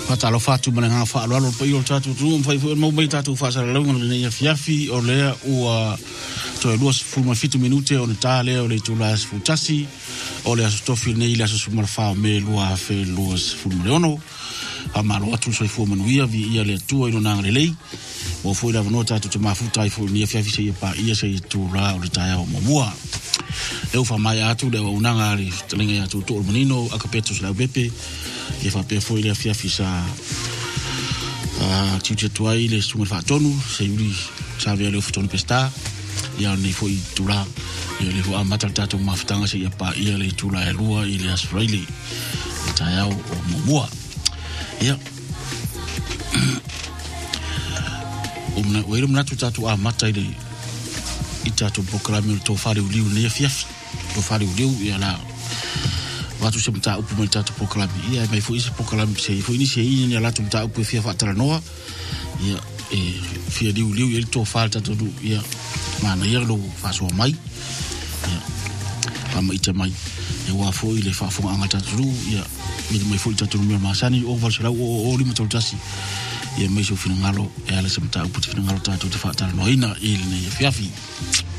Fatalo fatu malanga fa alo pa ilo tatu tu fa mo mai tatu fa sa longo ne fiafi o le o to duas fuma fitu minute on tale o le tulas futasi o le astofi ne ila so mal fa me lua fe luas fumleono amalo atu so fu manuia vi ia le tu ilo na relei o foi la nota tu ma futa i fu ne fiafi se pa ia se tu la o le taia o mua eu fa mai atu le unanga ali telenga ya tu to menino akapetu la bepe e fa pe foi le fiafi sa tu tuai le sumo fa tonu se yuri sa via le futonu pesta ia ni foi tu la ia le fu amata tatu mafutanga se ia pa ia le tu la e lua ile asraeli taia o mua ia umna o irum natu tatu amata ile itatu proklami to fare uliu ne fiafi to fare uliu ia la watu se mta upu mta to proklami ia mai foi ese proklami se foi ni se ia la to mta upu fia fatara noa ia fia uliu ia to falta to ia mana ia lo faso mai ia ama ite mai e wa foi le fa fo angata tu ia mai foi tatu mi masani o va sala o limo to tasi ia mai so finangalo e ala se mta upu finangalo tatu te fatara noa ina ile ne fiafi